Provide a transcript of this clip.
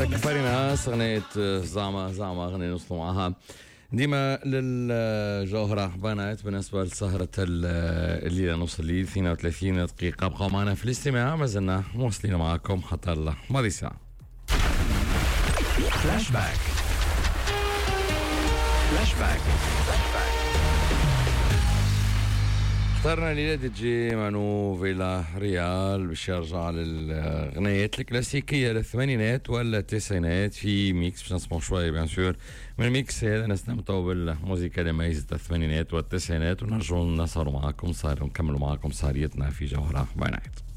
تكفري ناس أغنية زعما أغنية نوصلوا معها ديما للجوهرة بنات بالنسبة لسهرة الليلة نص الليل 32 دقيقة. بقوا معنا في الاستماع، ما زلنا مواصلين معكم حتى ماضي ساعة. فلاش باك اخترنا ليلة دي جي مانو فيلا ريال باش يرجع للأغنيات الكلاسيكية للثمانينات ولا التسعينات في ميكس باش نسمعوا شوية بيان سور من الميكس هذا. نستمتعوا بالموسيقى اللي ميزت الثمانينات والتسعينات ونرجعوا نسهروا معكم نكملوا معكم سهريتنا في جوهرة بنات.